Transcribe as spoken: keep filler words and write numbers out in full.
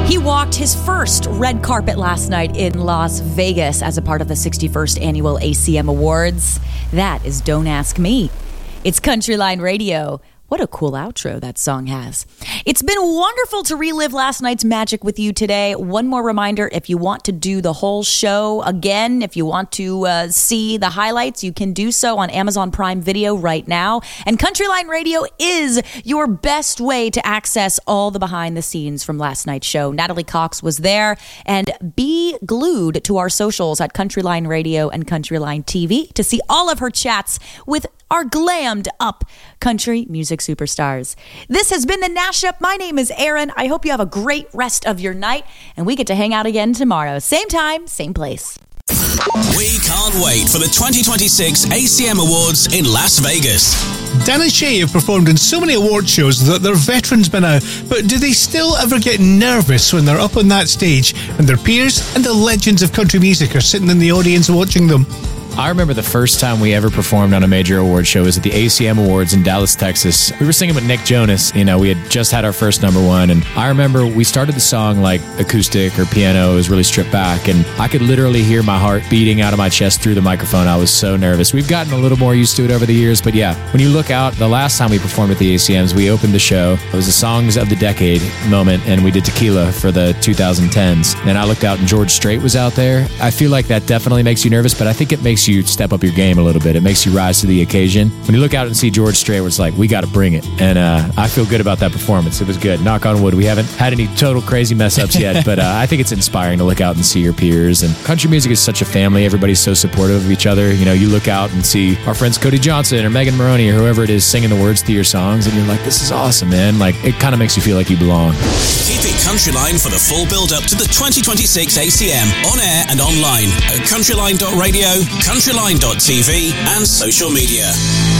He walked his first red carpet last night in Las Vegas as a part of the sixty-first Annual A C M Awards. That is Don't Ask Me. It's Countryline Radio. What a cool outro that song has. It's been wonderful to relive last night's magic with you today. One more reminder, if you want to do the whole show again, if you want to uh, see the highlights, you can do so on Amazon Prime Video right now. And Countryline Radio is your best way to access all the behind the scenes from last night's show. Natalie Cox was there, and be glued to our socials at Countryline Radio and Countryline T V to see all of her chats with our glammed up country music superstars. This has been the Nash Up. My name is Erin. I hope you have a great rest of your night, and we get to hang out again tomorrow. Same time, same place. We can't wait for the twenty twenty-six A C M Awards in Las Vegas. Dan and Shay have performed in so many award shows that they're veterans by now, but do they still ever get nervous when they're up on that stage and their peers and the legends of country music are sitting in the audience watching them? I remember the first time we ever performed on a major award show was at the A C M Awards in Dallas, Texas. We were singing with Nick Jonas. You know, we had just had our first number one, and I remember we started the song like acoustic or piano. It was really stripped back, and I could literally hear my heart beating out of my chest through the microphone. I was so nervous. We've gotten a little more used to it over the years, but yeah, when you look out, the last time we performed at the A C Ms, we opened the show. It was the Songs of the Decade moment, and we did Tequila for the two thousand tens. And I looked out, and George Strait was out there. I feel like that definitely makes you nervous, but I think it makes you step up your game a little bit. It makes you rise to the occasion. When you look out and see George Strait, it's like, we got to bring it. And uh, I feel good about that performance. It was good. Knock on wood. We haven't had any total crazy mess ups yet, but uh, I think it's inspiring to look out and see your peers. And country music is such a family. Everybody's so supportive of each other. You know, you look out and see our friends Cody Johnson or Megan Maroney or whoever it is singing the words to your songs, and you're like, this is awesome, man. Like, it kind of makes you feel like you belong. Keep it Countryline for the full build-up to the twenty twenty-six A C M on air and online at countryline dot radio, countryline dot t v and social media.